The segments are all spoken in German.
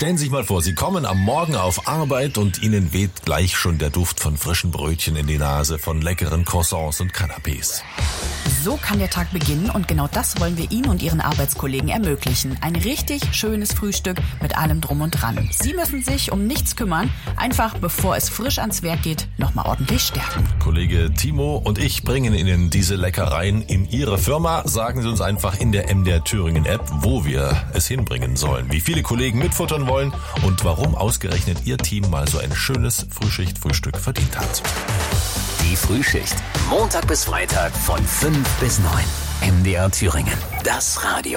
Stellen Sie sich mal vor, Sie kommen am Morgen auf Arbeit und Ihnen weht gleich schon der Duft von frischen Brötchen in die Nase, von leckeren Croissants und Canapés. So kann der Tag beginnen und genau das wollen wir Ihnen und Ihren Arbeitskollegen ermöglichen. Ein richtig schönes Frühstück mit allem Drum und Dran. Sie müssen sich um nichts kümmern, einfach bevor es frisch ans Werk geht, nochmal ordentlich stärken. Kollege Timo und ich bringen Ihnen diese Leckereien in Ihre Firma. Sagen Sie uns einfach in der MDR Thüringen App, wo wir es hinbringen sollen, wie viele Kollegen mitfuttern wollen und warum ausgerechnet Ihr Team mal so ein schönes Frühschicht-Frühstück verdient hat. Die Frühschicht. Montag bis Freitag von 5 bis 9. MDR Thüringen. Das Radio.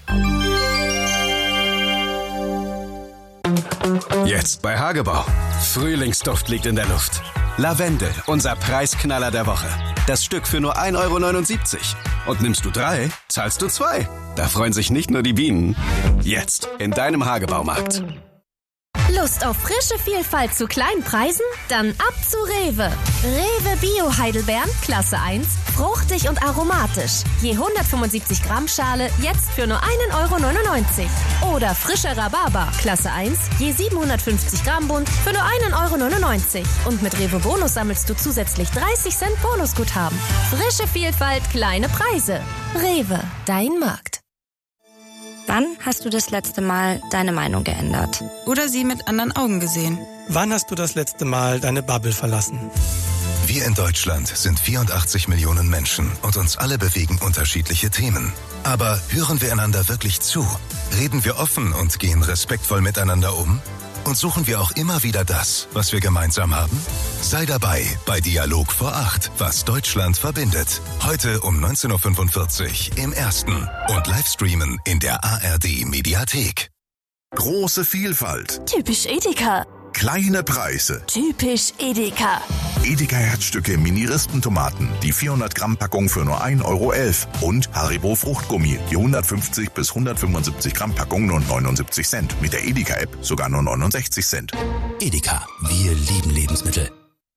Jetzt bei Hagebau. Frühlingsduft liegt in der Luft. Lavendel, unser Preisknaller der Woche. Das Stück für nur 1,79 €. Und nimmst du 3, zahlst du 2. Da freuen sich nicht nur die Bienen. Jetzt in deinem Hagebaumarkt. Lust auf frische Vielfalt zu kleinen Preisen? Dann ab zu Rewe. Rewe Bio Heidelbeeren, Klasse 1, fruchtig und aromatisch. Je 175 Gramm Schale, jetzt für nur 1,99 €. Oder frischer Rhabarber, Klasse 1, je 750 Gramm Bund, für nur 1,99 €. Und mit Rewe Bonus sammelst du zusätzlich 30 Cent Bonusguthaben. Frische Vielfalt, kleine Preise. Rewe, dein Markt. Wann hast du das letzte Mal deine Meinung geändert? Oder sie mit anderen Augen gesehen? Wann hast du das letzte Mal deine Bubble verlassen? Wir in Deutschland sind 84 Millionen Menschen und uns alle bewegen unterschiedliche Themen. Aber hören wir einander wirklich zu? Reden wir offen und gehen respektvoll miteinander um? Und suchen wir auch immer wieder das, was wir gemeinsam haben? Sei dabei bei Dialog vor 8, was Deutschland verbindet. Heute um 19:45 Uhr im Ersten und Livestreamen in der ARD Mediathek. Große Vielfalt. Typisch Edeka. Kleine Preise. Typisch Edeka. Edeka Herzstücke Mini-Rispentomaten, die 400 Gramm Packung für nur 1,11 € und Haribo Fruchtgummi, die 150 bis 175 Gramm Packung nur 79 Cent. Mit der Edeka App sogar nur 69 Cent. Edeka, wir lieben Lebensmittel.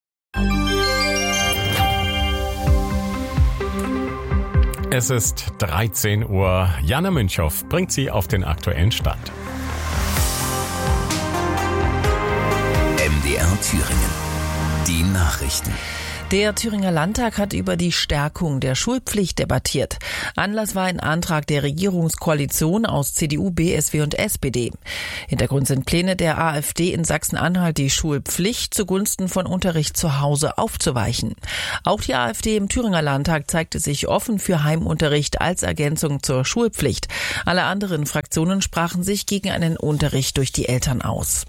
Es ist 13 Uhr. Jana Münchow bringt Sie auf den aktuellen Stand. MDR Thüringen. Die Nachrichten. Der Thüringer Landtag hat über die Stärkung der Schulpflicht debattiert. Anlass war ein Antrag der Regierungskoalition aus CDU, BSW und SPD. Hintergrund sind Pläne der AfD in Sachsen-Anhalt, die Schulpflicht zugunsten von Unterricht zu Hause aufzuweichen. Auch die AfD im Thüringer Landtag zeigte sich offen für Heimunterricht als Ergänzung zur Schulpflicht. Alle anderen Fraktionen sprachen sich gegen einen Unterricht durch die Eltern aus.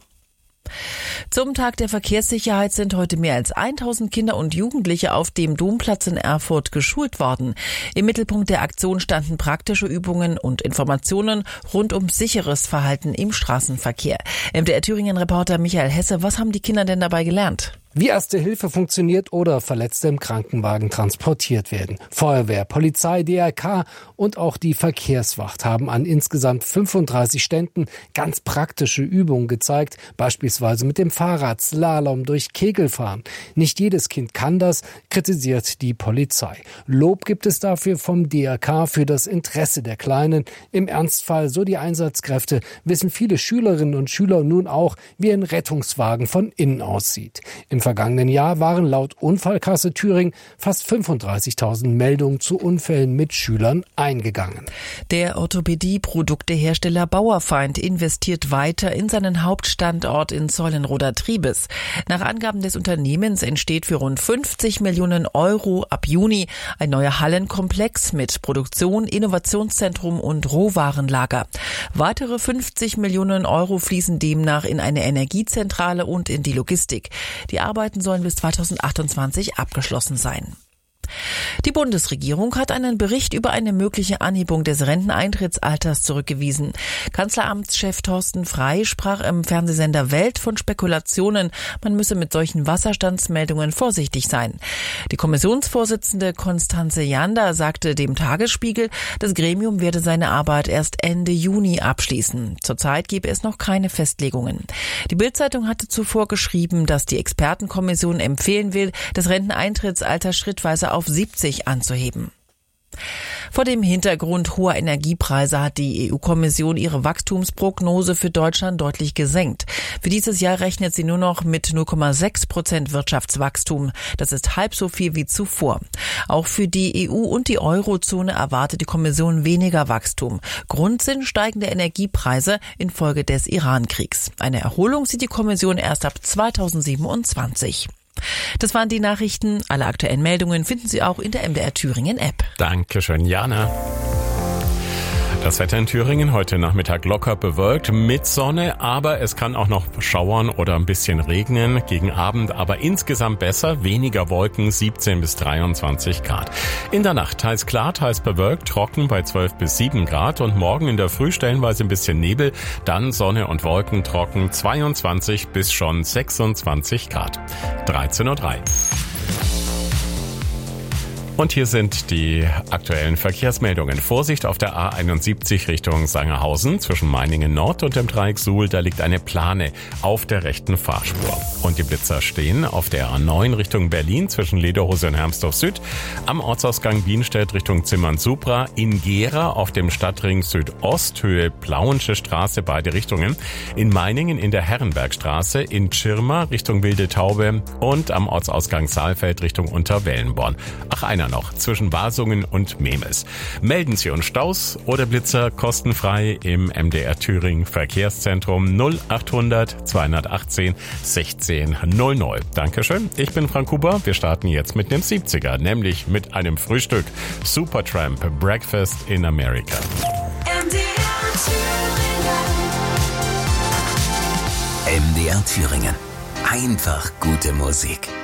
Zum Tag der Verkehrssicherheit sind heute mehr als 1000 Kinder und Jugendliche auf dem Domplatz in Erfurt geschult worden. Im Mittelpunkt der Aktion standen praktische Übungen und Informationen rund um sicheres Verhalten im Straßenverkehr. MDR Thüringen-Reporter Michael Hesse, was haben die Kinder denn dabei gelernt? Wie Erste Hilfe funktioniert oder Verletzte im Krankenwagen transportiert werden. Feuerwehr, Polizei, DRK und auch die Verkehrswacht haben an insgesamt 35 Ständen ganz praktische Übungen gezeigt, beispielsweise mit dem Fahrrad Slalom durch Kegelfahren. Nicht jedes Kind kann das, kritisiert die Polizei. Lob gibt es dafür vom DRK für das Interesse der Kleinen. Im Ernstfall, so die Einsatzkräfte, wissen viele Schülerinnen und Schüler nun auch, wie ein Rettungswagen von innen aussieht. Im vergangenen Jahr waren laut Unfallkasse Thüringen fast 35.000 Meldungen zu Unfällen mit Schülern eingegangen. Der Orthopädie-Produktehersteller Bauerfeind investiert weiter in seinen Hauptstandort in Zeulenroda-Triebes. Nach Angaben des Unternehmens entsteht für rund 50 Millionen € ab Juni ein neuer Hallenkomplex mit Produktion, Innovationszentrum und Rohwarenlager. Weitere 50 Millionen € fließen demnach in eine Energiezentrale und in die Logistik. Die Arbeiten sollen bis 2028 abgeschlossen sein. Die Bundesregierung hat einen Bericht über eine mögliche Anhebung des Renteneintrittsalters zurückgewiesen. Kanzleramtschef Thorsten Frey sprach im Fernsehsender Welt von Spekulationen, man müsse mit solchen Wasserstandsmeldungen vorsichtig sein. Die Kommissionsvorsitzende Constanze Jander sagte dem Tagesspiegel, das Gremium werde seine Arbeit erst Ende Juni abschließen. Zurzeit gebe es noch keine Festlegungen. Die Bild-Zeitung hatte zuvor geschrieben, dass die Expertenkommission empfehlen will, das Renteneintrittsalter schrittweise auf 70 anzuheben. Vor dem Hintergrund hoher Energiepreise hat die EU-Kommission ihre Wachstumsprognose für Deutschland deutlich gesenkt. Für dieses Jahr rechnet sie nur noch mit 0,6% Wirtschaftswachstum. Das ist halb so viel wie zuvor. Auch für die EU und die Eurozone erwartet die Kommission weniger Wachstum. Grund sind steigende Energiepreise infolge des Iran-Kriegs. Eine Erholung sieht die Kommission erst ab 2027. Das waren die Nachrichten. Alle aktuellen Meldungen finden Sie auch in der MDR Thüringen App. Dankeschön, Jana. Das Wetter in Thüringen heute Nachmittag locker bewölkt mit Sonne, aber es kann auch noch schauern oder ein bisschen regnen. Gegen Abend aber insgesamt besser, weniger Wolken, 17 bis 23 Grad. In der Nacht teils klar, teils bewölkt, trocken bei 12 bis 7 Grad und morgen in der Früh stellenweise ein bisschen Nebel, dann Sonne und Wolken trocken, 22 bis schon 26 Grad. 13:03 Uhr. Und hier sind die aktuellen Verkehrsmeldungen. Vorsicht auf der A71 Richtung Sangerhausen zwischen Meiningen Nord und dem Dreieck Suhl. Da liegt eine Plane auf der rechten Fahrspur. Und die Blitzer stehen auf der A9 Richtung Berlin zwischen Lederhose und Hermsdorf Süd. Am Ortsausgang Bienstedt Richtung Zimmern-Supra. In Gera auf dem Stadtring Südost Höhe Plauensche Straße beide Richtungen. In Meiningen in der Herrenbergstraße. In Schirma Richtung Wilde Taube. Und am Ortsausgang Saalfeld Richtung Unterwellenborn. Ach, einer noch zwischen Basungen und Memes. Melden Sie uns Staus oder Blitzer kostenfrei im MDR Thüringen Verkehrszentrum 0800 218 1600. Dankeschön. Ich bin Frank Huber. Wir starten jetzt mit dem 70er, nämlich mit einem Frühstück. Supertramp, Breakfast in America. MDR Thüringen. Einfach gute Musik.